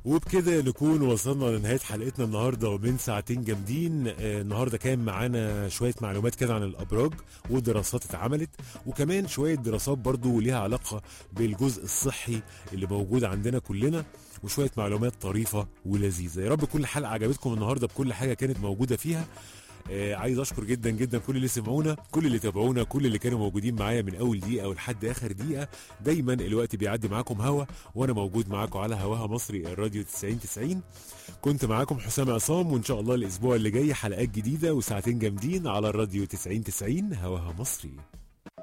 وبكده نكون وصلنا لنهاية حلقتنا النهاردة من ساعتين جامدين. النهاردة كان معانا شوية معلومات كده عن الأبراج ودراسات اتعملت، وكمان شوية دراسات برضو ليها علاقة بالجزء الصحي اللي موجود عندنا كلنا، وشوية معلومات طريفة ولذيذة. يا رب كل حلقة عجبتكم النهاردة بكل حاجة كانت موجودة فيها. عايز اشكر جدا جدا كل اللي سمعونا، كل اللي تابعونا، كل اللي كانوا موجودين معايا من اول دقيقه ولحد اخر دقيقه. دايما الوقت بيعدي معاكم هوا، وانا موجود معاكم على هواها مصري الراديو 9090. كنت معاكم حسام عصام، وان شاء الله الاسبوع اللي جاي حلقات جديده وساعتين جامدين على الراديو 9090 هواها مصري.